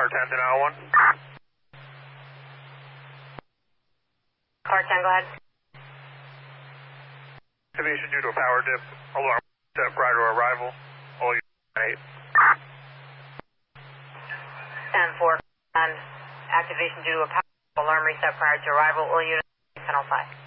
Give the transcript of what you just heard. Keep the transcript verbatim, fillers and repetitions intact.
Car ten to nine one. Car ten, go ahead. Activation due to a power dip. Alarm set prior to arrival. All units eight. ten four. And activation due to a power alarm reset prior to arrival. All units ten oh five.